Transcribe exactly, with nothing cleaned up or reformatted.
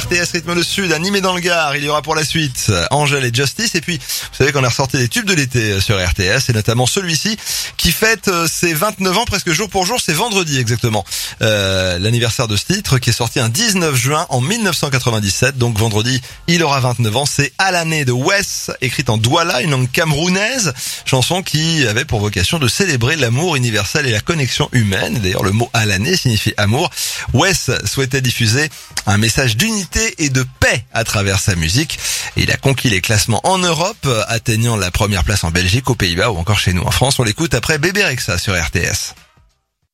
T S rythme le sud, animé dans le Gard. Il y aura pour la suite Angèle et Justice. Et puis, vous savez qu'on a ressorti des tubes de l'été sur R T S, et notamment celui-ci qui fête ses vingt-neuf ans presque jour pour jour. C'est vendredi exactement. Euh, l'anniversaire de ce titre qui est sorti un dix-neuf juin en mille neuf cent quatre-vingt-dix-sept. Donc vendredi, il aura vingt-neuf ans. C'est À l'année de Wes, écrite en douala, une langue camerounaise. Chanson qui avait pour vocation de célébrer l'amour universel et la connexion humaine. D'ailleurs, le mot à l'année signifie amour. Wes souhaitait diffuser un message d'unité et de paix à travers sa musique. Et il a conquis les classements en Europe, atteignant la première place en Belgique, aux Pays-Bas ou encore chez nous en France. On l'écoute après Bébé Rexha sur R T S.